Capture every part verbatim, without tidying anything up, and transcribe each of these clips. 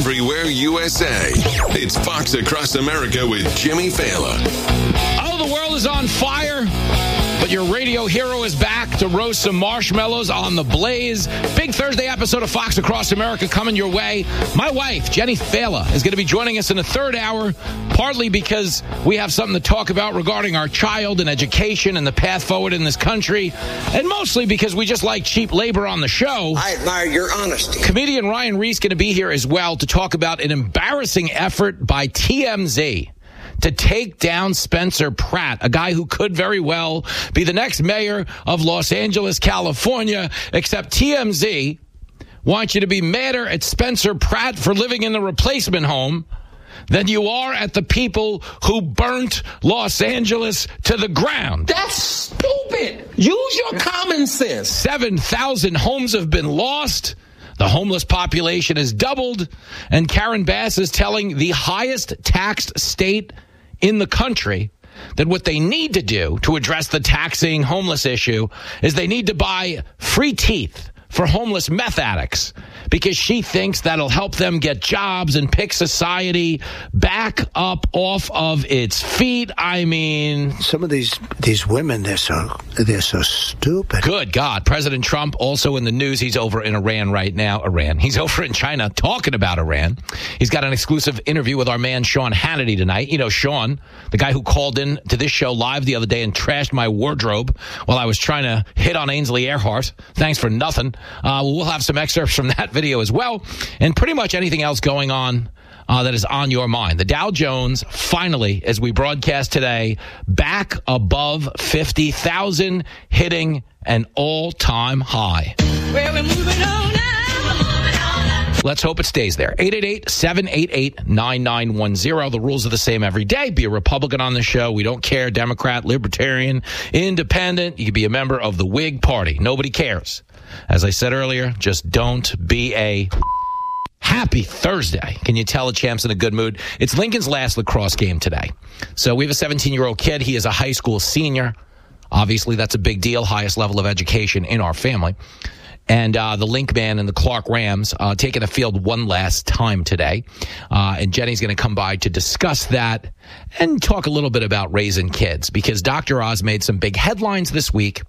everywhere U S A. It's Fox Across America with Jimmy Fallon. Oh, the world is on fire, but your radio hero is back to roast some marshmallows on the blaze. Big Thursday episode of Fox Across America coming your way. My wife, Jenny Fallon, is going to be joining us in the third hour, partly because we have something to talk about regarding our child and education and the path forward in this country, and mostly because we just like cheap labor on the show. I admire your honesty. Comedian Ryan Reese going to be here as well to talk about an embarrassing effort by T M Z to take down Spencer Pratt, a guy who could very well be the next mayor of Los Angeles, California, except T M Z wants you to be madder at Spencer Pratt for living in the replacement home than you are at the people who burnt Los Angeles to the ground. That's stupid. Use your common sense. seven thousand homes have been lost. The homeless population has doubled. And Karen Bass is telling the highest taxed state in the country that what they need to do to address the taxing homeless issue is they need to buy free teeth for homeless meth addicts, because she thinks that'll help them get jobs and pick society back up off of its feet. I mean, some of these these women, they're so they're so stupid. Good God. President Trump also in the news. He's over in Iran right now. Iran. He's over in China talking about Iran. He's got an exclusive interview with our man Sean Hannity tonight. You know, Sean, the guy who called in to this show live the other day and trashed my wardrobe while I was trying to hit on Ainsley Earhart. Thanks for nothing. Uh, we'll have some excerpts from that video as well, and pretty much anything else going on uh, that is on your mind. The Dow Jones finally, as we broadcast today, back above fifty thousand, hitting an all-time high. Well, we're moving on now. Let's hope it stays there. eight eight eight, seven eight eight, nine nine one zero. The rules are the same every day. Be a Republican on the show. We don't care. Democrat, Libertarian, Independent. You can be a member of the Whig Party. Nobody cares. As I said earlier, just don't be a happy Thursday. Can you tell a champ's in a good mood? It's Lincoln's last lacrosse game today. So we have a seventeen-year-old kid. He is a high school senior. Obviously, that's a big deal. Highest level of education in our family. And uh, the Link Man and the Clark Rams uh, taking the field one last time today. Uh, and Jenny's going to come by to discuss that and talk a little bit about raising kids, because Doctor Oz made some big headlines this week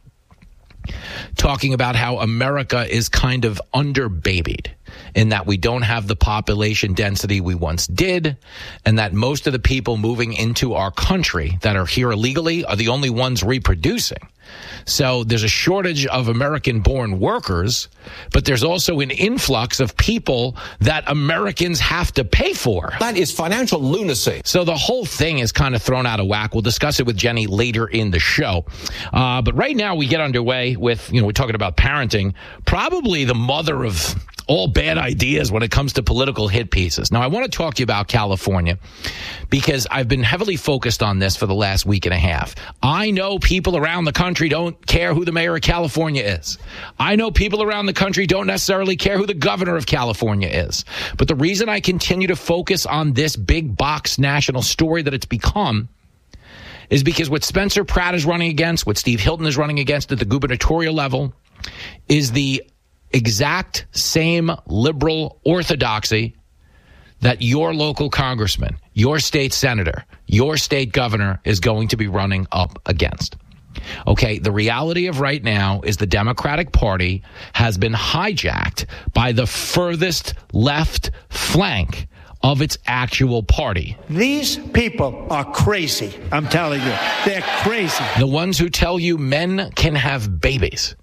talking about how America is kind of underbabied, in that we don't have the population density we once did, and that most of the people moving into our country that are here illegally are the only ones reproducing. So there's a shortage of American-born workers, but there's also an influx of people that Americans have to pay for. That is financial lunacy. So the whole thing is kind of thrown out of whack. We'll discuss it with Jenny later in the show. Uh, but right now we get underway with, you know, we're talking about parenting, probably the mother of all bad ideas when it comes to political hit pieces. Now, I want to talk to you about California, because I've been heavily focused on this for the last week and a half. I know people around the country don't care who the mayor of California is. I know people around the country don't necessarily care who the governor of California is. But the reason I continue to focus on this big box national story that it's become is because what Spencer Pratt is running against, what Steve Hilton is running against at the gubernatorial level, is the exact same liberal orthodoxy that your local congressman, your state senator, your state governor is going to be running up against. Okay, the reality of right now is the Democratic Party has been hijacked by the furthest left flank of its actual party. These people are crazy. I'm telling you, they're crazy. The ones who tell you men can have babies.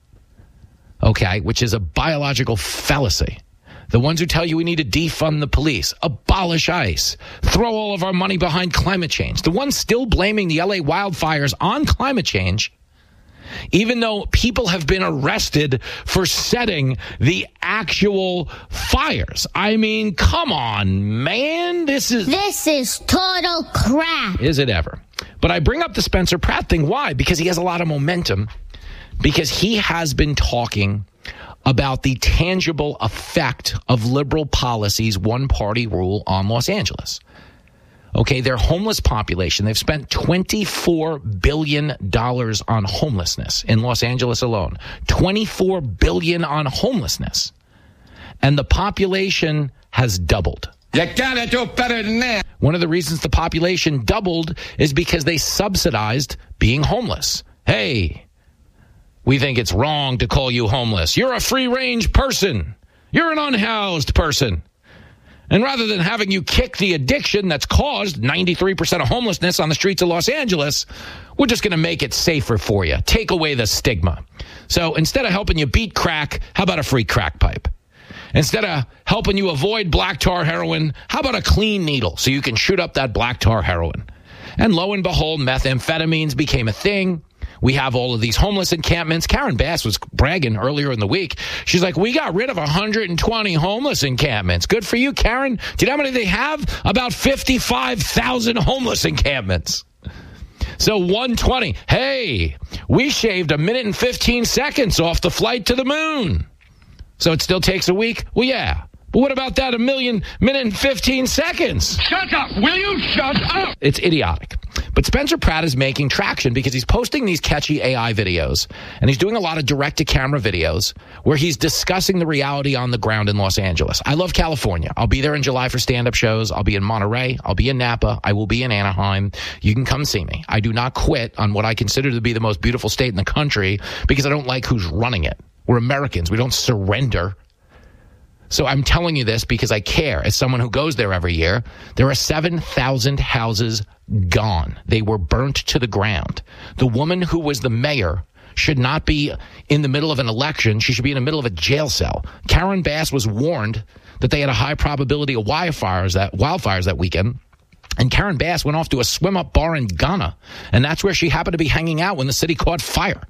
Okay, which is a biological fallacy. The ones who tell you we need to defund the police, abolish ICE, throw all of our money behind climate change. The ones still blaming the L A wildfires on climate change, even though people have been arrested for setting the actual fires. I mean, come on, man. This is... This is total crap. Is it ever? But I bring up the Spencer Pratt thing. Why? Because he has a lot of momentum. Because he has been talking about the tangible effect of liberal policies, one-party rule on Los Angeles. Okay, their homeless population, they've spent twenty-four billion dollars on homelessness in Los Angeles alone. twenty-four billion dollars on homelessness. And the population has doubled. You gotta do better than that. One of the reasons the population doubled is because they subsidized being homeless. Hey, we think it's wrong to call you homeless. You're a free-range person. You're an unhoused person. And rather than having you kick the addiction that's caused ninety-three percent of homelessness on the streets of Los Angeles, we're just going to make it safer for you. Take away the stigma. So instead of helping you beat crack, how about a free crack pipe? Instead of helping you avoid black tar heroin, how about a clean needle so you can shoot up that black tar heroin? And lo and behold, methamphetamines became a thing. We have all of these homeless encampments. Karen Bass was bragging earlier in the week. She's like, we got rid of one hundred twenty homeless encampments. Good for you, Karen. Do you know how many they have? About fifty-five thousand homeless encampments. So one twenty. Hey, we shaved a minute and fifteen seconds off the flight to the moon. So it still takes a week? Well, yeah. But what about that a million minute and fifteen seconds? Shut up, will you? Shut up! It's idiotic. But Spencer Pratt is making traction because he's posting these catchy A I videos, and he's doing a lot of direct-to-camera videos where he's discussing the reality on the ground in Los Angeles. I love California. I'll be there in July for stand-up shows. I'll be in Monterey. I'll be in Napa. I will be in Anaheim. You can come see me. I do not quit on what I consider to be the most beautiful state in the country because I don't like who's running it. We're Americans. We don't surrender. So I'm telling you this because I care. As someone who goes there every year, there are seven thousand houses gone. They were burnt to the ground. The woman who was the mayor should not be in the middle of an election. She should be in the middle of a jail cell. Karen Bass was warned that they had a high probability of wildfires that, wildfires that weekend. And Karen Bass went off to a swim-up bar in Ghana. And that's where she happened to be hanging out when the city caught fire.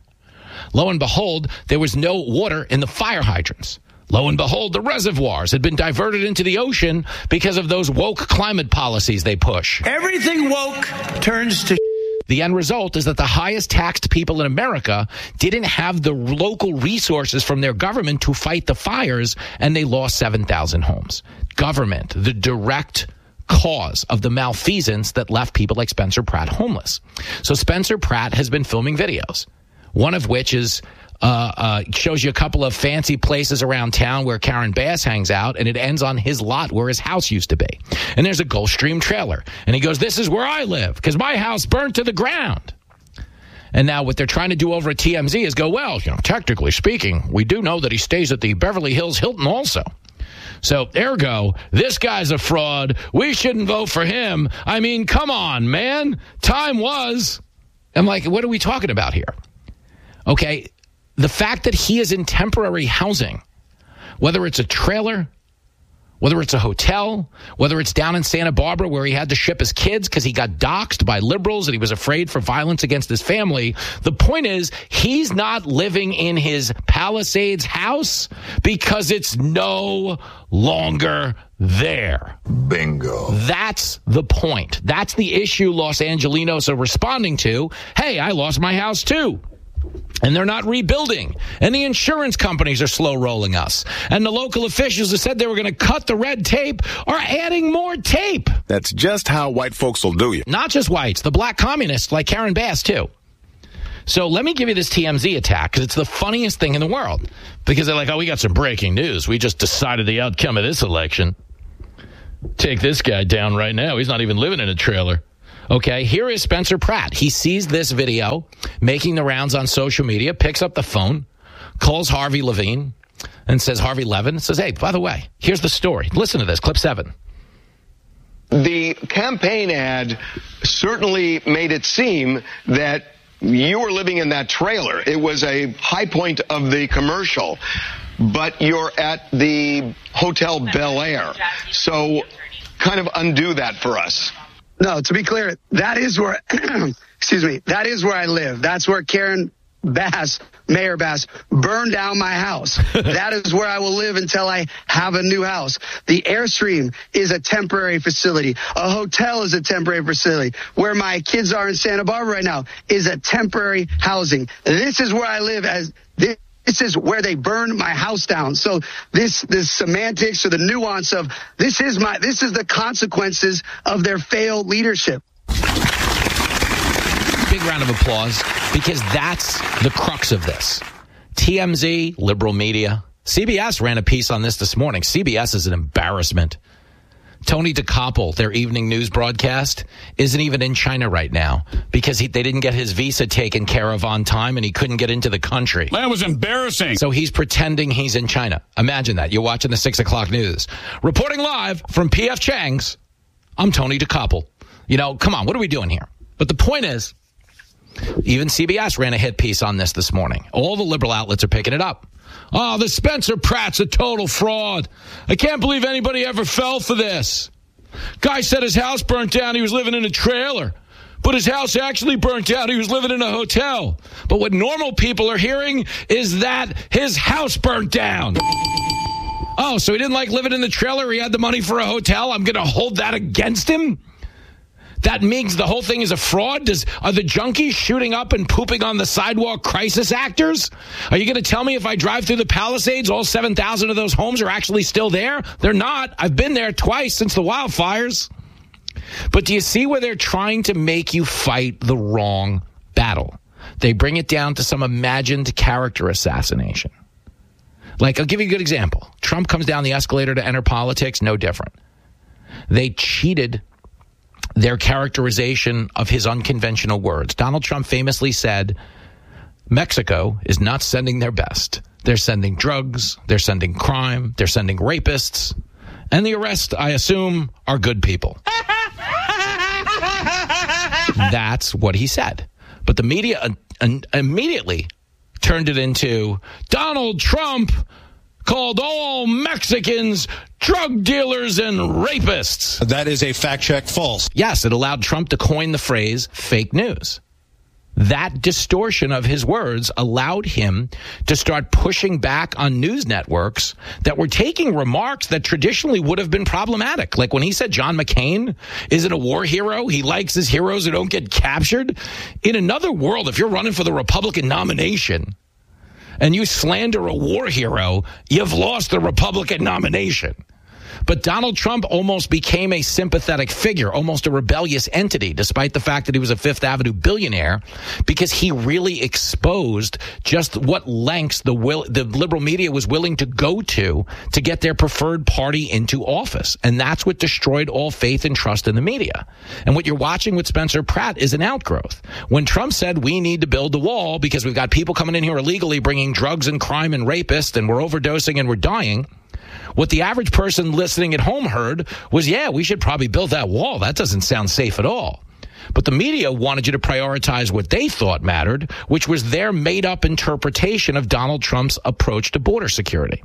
Lo and behold, there was no water in the fire hydrants. Lo and behold, the reservoirs had been diverted into the ocean because of those woke climate policies they push. Everything woke turns to... The end result is that the highest taxed people in America didn't have the local resources from their government to fight the fires, and they lost seven thousand homes. Government, the direct cause of the malfeasance that left people like Spencer Pratt homeless. So Spencer Pratt has been filming videos, one of which is... Uh, uh, shows you a couple of fancy places around town where Karen Bass hangs out, and it ends on his lot where his house used to be. And there's a Gulfstream trailer. And he goes, this is where I live, because my house burnt to the ground. And now what they're trying to do over at T M Z is go, well, you know, technically speaking, we do know that he stays at the Beverly Hills Hilton also. So, ergo, this guy's a fraud. We shouldn't vote for him. I mean, come on, man. Time was. I'm like, what are we talking about here? Okay. The fact that he is in temporary housing, whether it's a trailer, whether it's a hotel, whether it's down in Santa Barbara where he had to ship his kids because he got doxxed by liberals and he was afraid for violence against his family. The point is, he's not living in his Palisades house because it's no longer there. Bingo. That's the point. That's the issue Los Angelinos are responding to. Hey, I lost my house too. And they're not rebuilding. And the insurance companies are slow rolling us. And the local officials who said they were going to cut the red tape are adding more tape. That's just how white folks will do you. Not just whites, the black communists like Karen Bass, too. So let me give you this T M Z attack because it's the funniest thing in the world. Because they're like, oh, we got some breaking news. We just decided the outcome of this election. Take this guy down right now. He's not even living in a trailer. Okay, here is Spencer Pratt. He sees this video making the rounds on social media, picks up the phone, calls Harvey Levine, and says, Harvey Levin, says, hey, by the way, here's the story. Listen to this, clip seven. The campaign ad certainly made it seem that you were living in that trailer. It was a high point of the commercial, but you're at the Hotel Bel Air. So kind of undo that for us. No, to be clear, that is where, excuse me, that is where I live. That's where Karen Bass, Mayor Bass, burned down my house. That is where I will live until I have a new house. The Airstream is a temporary facility. A hotel is a temporary facility. Where my kids are in Santa Barbara right now is a temporary housing. This is where I live as this. This is where they burned my house down. So this, this semantics or the nuance of this is my, this is the consequences of their failed leadership. Big round of applause because that's the crux of this. T M Z, liberal media. C B S ran a piece on this this morning. C B S is an embarrassment. Tony DeCoppel, their evening news broadcast, isn't even in China right now because he, they didn't get his visa taken care of on time and he couldn't get into the country. That was embarrassing. So he's pretending he's in China. Imagine that. You're watching the six o'clock news. Reporting live from P F Chang's, I'm Tony DeCoppel. You know, come on, what are we doing here? But the point is, even C B S ran a hit piece on this this morning. All the liberal outlets are picking it up. Oh, the Spencer Pratt's a total fraud. I can't believe anybody ever fell for this. Guy said his house burnt down. He was living in a trailer. But his house actually burnt down. He was living in a hotel. But what normal people are hearing is that his house burnt down. Oh, so he didn't like living in the trailer? He had the money for a hotel? I'm going to hold that against him? That means the whole thing is a fraud? Does, are the junkies shooting up and pooping on the sidewalk crisis actors? Are you going to tell me if I drive through the Palisades, all seven thousand of those homes are actually still there? They're not. I've been there twice since the wildfires. But do you see where they're trying to make you fight the wrong battle? They bring it down to some imagined character assassination. Like, I'll give you a good example. Trump comes down the escalator to enter politics, no different. They cheated their characterization of his unconventional words. Donald Trump famously said, Mexico is not sending their best. They're sending drugs, they're sending crime, they're sending rapists, and the rest, I assume, are good people. That's what he said. But the media uh, uh, immediately turned it into Donald Trump called all Mexicans drug dealers and rapists. That is a fact check false. Yes, it allowed Trump to coin the phrase fake news. That distortion of his words allowed him to start pushing back on news networks that were taking remarks that traditionally would have been problematic. Like when he said John McCain isn't a war hero, he likes his heroes who don't get captured. In another world, if you're running for the Republican nomination and you slander a war hero, you've lost the Republican nomination. But Donald Trump almost became a sympathetic figure, almost a rebellious entity, despite the fact that he was a Fifth Avenue billionaire, because he really exposed just what lengths the will, the liberal media was willing to go to to get their preferred party into office. And that's what destroyed all faith and trust in the media. And what you're watching with Spencer Pratt is an outgrowth. When Trump said we need to build the wall because we've got people coming in here illegally bringing drugs and crime and rapists and we're overdosing and we're dying, what the average person listening at home heard was, yeah, we should probably build that wall. That doesn't sound safe at all. But the media wanted you to prioritize what they thought mattered, which was their made-up interpretation of Donald Trump's approach to border security.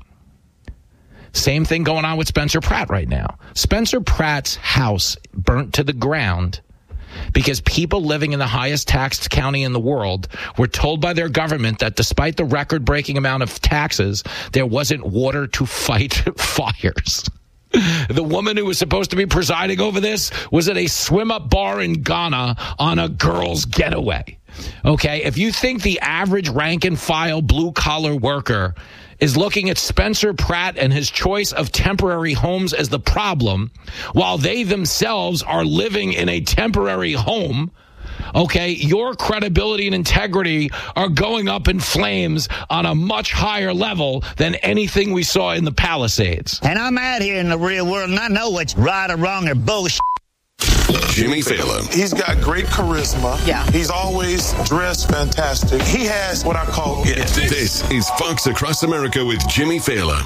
Same thing going on with Spencer Pratt right now. Spencer Pratt's house burnt to the ground because people living in the highest taxed county in the world were told by their government that despite the record-breaking amount of taxes, there wasn't water to fight fires. The woman who was supposed to be presiding over this was at a swim-up bar in Ghana on a girl's getaway. Okay, if you think the average rank-and-file blue-collar worker is looking at Spencer Pratt and his choice of temporary homes as the problem, while they themselves are living in a temporary home, okay, your credibility and integrity are going up in flames on a much higher level than anything we saw in the Palisades. And I'm out here in the real world, and I know what's right or wrong or bullshit. Jimmy Fallon. He's got great charisma. Yeah. He's always dressed fantastic. He has what I call it. This is Fox Across America with Jimmy Fallon.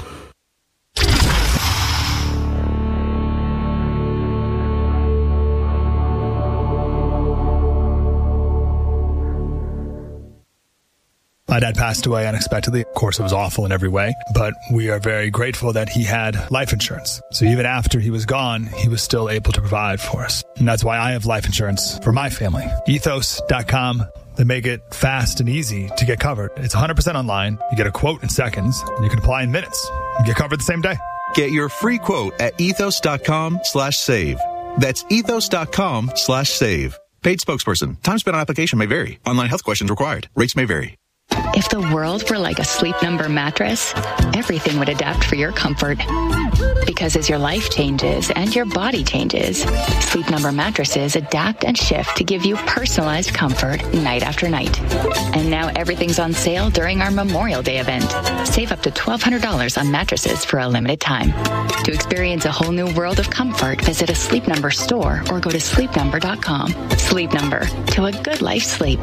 My dad passed away unexpectedly. Of course, it was awful in every way, but we are very grateful that he had life insurance. So even after he was gone, he was still able to provide for us. And that's why I have life insurance for my family. ethos dot com. They make it fast and easy to get covered. It's one hundred percent online. You get a quote in seconds, and you can apply in minutes. You get covered the same day. Get your free quote at ethos dot com slash save. That's ethos dot com slash save. Paid spokesperson. Time spent on application may vary. Online health questions required. Rates may vary. If the world were like a Sleep Number mattress, everything would adapt for your comfort. Because Because as your life changes and your body changes, Sleep Number mattresses adapt and shift to give you personalized comfort night after night. And now everything's on sale during our Memorial Day event. Save up to twelve hundred dollars on mattresses for a limited time. To experience a whole new world of comfort, visit a Sleep Number store or go to sleep number dot com. Sleep Number, to a good life sleep.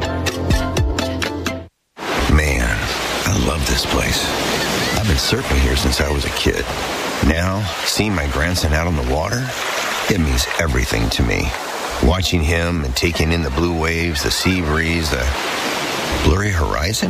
Man, I love this place. I've been surfing here since I was a kid. Now, seeing my grandson out on the water, it means everything to me. Watching him and taking in the blue waves, the sea breeze, the blurry horizon.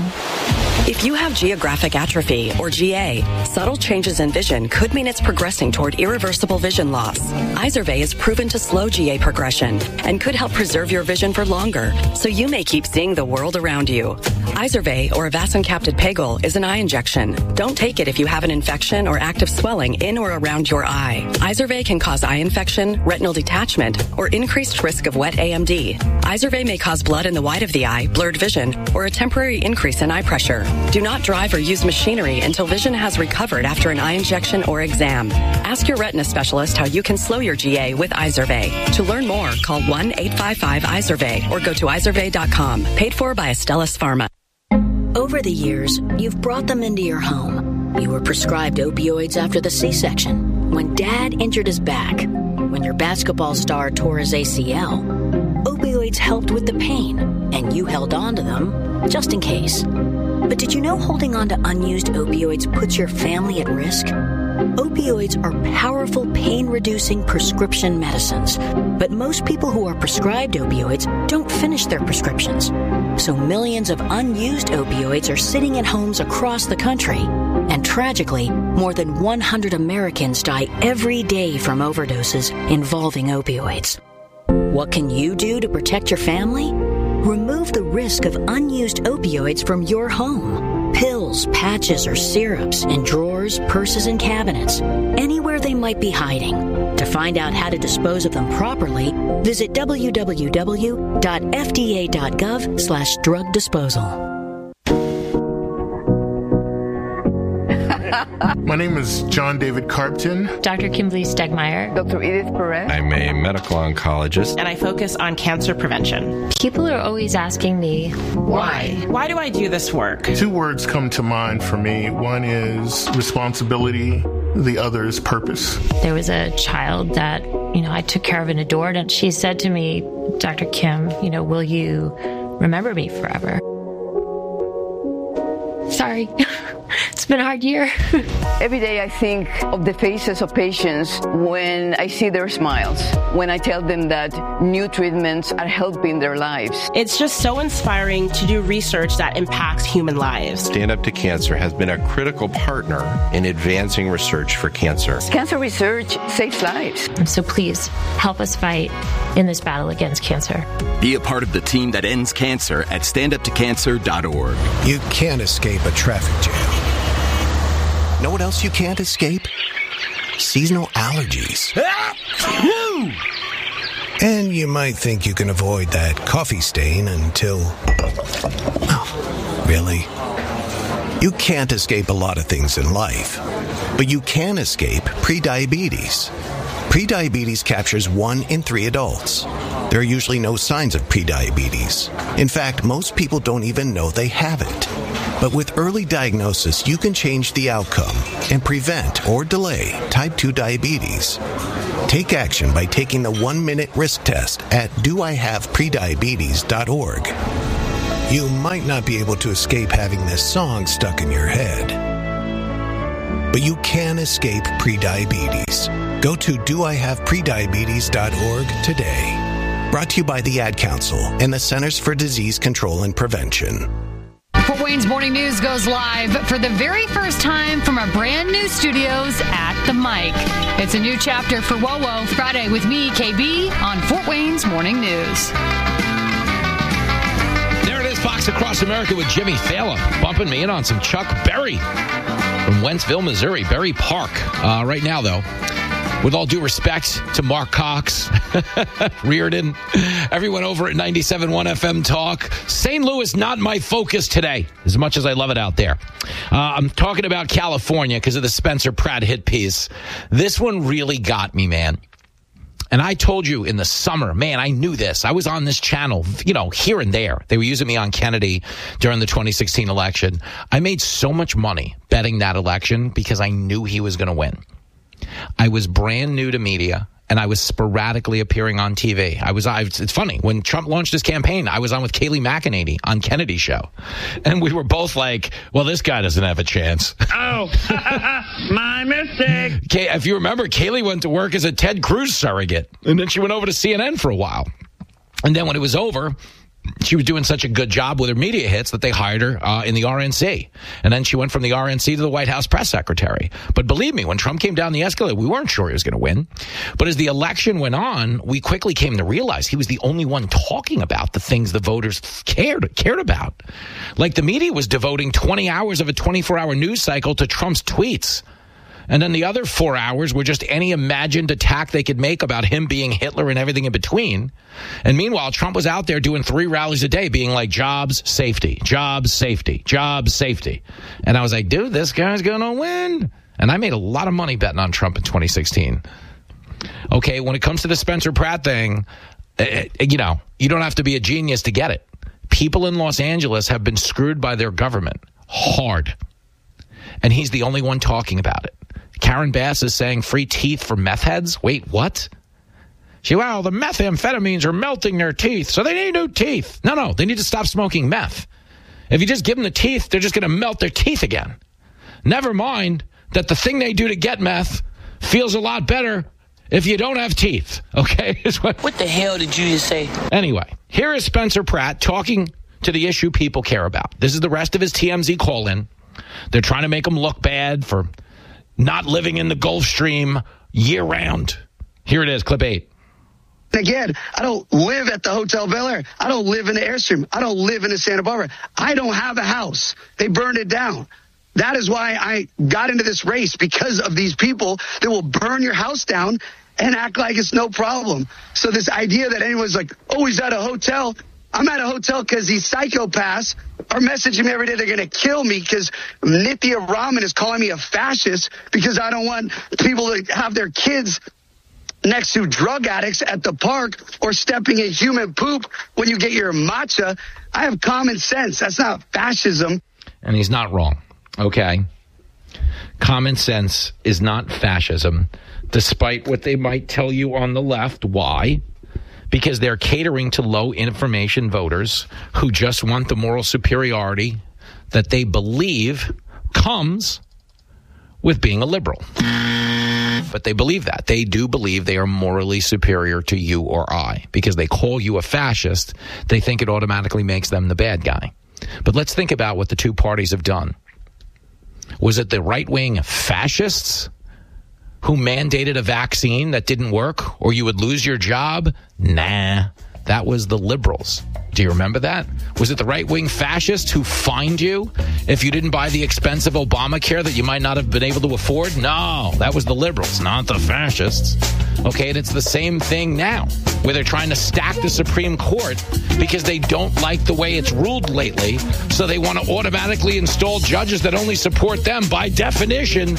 If you have geographic atrophy, or G A, subtle changes in vision could mean it's progressing toward irreversible vision loss. Izervay is proven to slow G A progression and could help preserve your vision for longer, so you may keep seeing the world around you. Izervay, or avacincaptad pegol, is an eye injection. Don't take it if you have an infection or active swelling in or around your eye. Izervay can cause eye infection, retinal detachment, or increased risk of wet A M D. Izervay may cause blood in the white of the eye, blurred vision, or a temporary increase in eye pressure. Do not drive or use machinery until vision has recovered after an eye injection or exam. Ask your retina specialist how you can slow your G A with Izervay. To learn more, call one eight five five Izervay or go to izervay dot com. Paid for by Astellas Pharma. Over the years, you've brought them into your home. You were prescribed opioids after the C-section, when Dad injured his back, when your basketball star tore his A C L. Opioids helped with the pain, and you held on to them just in case. But did you know holding on to unused opioids puts your family at risk? Opioids are powerful pain-reducing prescription medicines, but most people who are prescribed opioids don't finish their prescriptions. So millions of unused opioids are sitting in homes across the country. And tragically, more than one hundred Americans die every day from overdoses involving opioids. What can you do to protect your family? Remove the risk of unused opioids from your home. Pills, patches, or syrups in drawers, purses, and cabinets, anywhere they might be hiding. To find out how to dispose of them properly, visit w w w dot f d a dot gov slash drug disposal. My name is John David Carpton. Doctor Kimberly Stegmeyer. Doctor Edith Perez. I'm a medical oncologist. And I focus on cancer prevention. People are always asking me, why? Why do I do this work? Two words come to mind for me. One is responsibility. The other is purpose. There was a child that, you know, I took care of and adored, and she said to me, Doctor Kim, you know, will you remember me forever? Sorry. It's been a hard year. Every day I think of the faces of patients when I see their smiles, when I tell them that new treatments are helping their lives. It's just so inspiring to do research that impacts human lives. Stand Up to Cancer has been a critical partner in advancing research for cancer. Cancer research saves lives. So please help us fight in this battle against cancer. Be a part of the team that ends cancer at stand up to cancer dot org. You can't escape a traffic jam. Know what else you can't escape? Seasonal allergies. And you might think you can avoid that coffee stain until... Oh, really? You can't escape a lot of things in life, but you can escape prediabetes. Prediabetes captures one in three adults. There are usually no signs of prediabetes. In fact, most people don't even know they have it. But with early diagnosis, you can change the outcome and prevent or delay type two diabetes. Take action by taking the one-minute risk test at do I have prediabetes dot org. You might not be able to escape having this song stuck in your head, but you can escape prediabetes. Go to do I have prediabetes dot org today. Brought to you by the Ad Council and the Centers for Disease Control and Prevention. Fort Wayne's Morning News goes live for the very first time from our brand new studios at the Mic. It's a new chapter for W O W O Friday with me, K B, on Fort Wayne's Morning News. There it is, Fox Across America with Jimmy Fallon, bumping me in on some Chuck Berry from Wentzville, Missouri, Berry Park. Uh, right now, though, With all due respect to Mark Cox, Reardon, everyone over at ninety-seven point one F M Talk, Saint Louis not my focus today, as much as I love it out there. Uh, I'm talking about California because of the Spencer Pratt hit piece. This one really got me, man. And I told you in the summer, man, I knew this. I was on this channel, you know, here and there. They were using me on Kennedy during the twenty sixteen election. I made so much money betting that election because I knew he was going to win. I was brand new to media, and I was sporadically appearing on T V. I was, I, it's funny, when Trump launched his campaign, I was on with Kayleigh McEnany on Kennedy's show. And we were both like, well, this guy doesn't have a chance. Oh, my mistake. Kay, if you remember, Kayleigh went to work as a Ted Cruz surrogate, and then she went over to C N N for a while. And then when it was over, she was doing such a good job with her media hits that they hired her uh, in the R N C. And then she went from the R N C to the White House press secretary. But believe me, when Trump came down the escalator, we weren't sure he was going to win. But as the election went on, we quickly came to realize he was the only one talking about the things the voters cared cared about. Like the media was devoting twenty hours of a twenty-four hour news cycle to Trump's tweets. And then the other four hours were just any imagined attack they could make about him being Hitler and everything in between. And meanwhile, Trump was out there doing three rallies a day being like, jobs, safety, jobs, safety, jobs, safety. And I was like, dude, this guy's going to win. And I made a lot of money betting on Trump in twenty sixteen. Okay, when it comes to the Spencer Pratt thing, uh, you know, you don't have to be a genius to get it. People in Los Angeles have been screwed by their government hard. And he's the only one talking about it. Karen Bass is saying free teeth for meth heads. Wait, what? She, well, the methamphetamines are melting their teeth, so they need new teeth. No, no, they need to stop smoking meth. If you just give them the teeth, they're just going to melt their teeth again. Never mind that the thing they do to get meth feels a lot better if you don't have teeth, okay? what, what the hell did you just say? Anyway, here is Spencer Pratt talking to the issue people care about. This is the rest of his T M Z call-in. They're trying to make him look bad for not living in the Gulf Stream year-round. Here it is, clip eight. Again, I don't live at the Hotel Bel Air. I don't live in the Airstream. I don't live in the Santa Barbara. I don't have a house. They burned it down. That is why I got into this race, because of these people that will burn your house down and act like it's no problem. So this idea that anyone's like, oh, he's at a hotel. I'm at a hotel because these psychopaths are messaging me every day. They're going to kill me because Nithya Raman is calling me a fascist because I don't want people to have their kids next to drug addicts at the park or stepping in human poop when you get your matcha. I have common sense. That's not fascism. And he's not wrong. Okay. Common sense is not fascism, despite what they might tell you on the left. Why? Because they're catering to low information voters who just want the moral superiority that they believe comes with being a liberal. But they believe that. They do believe they are morally superior to you or I. Because they call you a fascist, they think it automatically makes them the bad guy. But let's think about what the two parties have done. Was it the right-wing fascists who mandated a vaccine that didn't work, or you would lose your job? Nah, that was the liberals. Do you remember that? Was it the right-wing fascists who fined you if you didn't buy the expensive Obamacare that you might not have been able to afford? No, that was the liberals, not the fascists. Okay, and it's the same thing now, where they're trying to stack the Supreme Court because they don't like the way it's ruled lately, so they want to automatically install judges that only support them. By definition,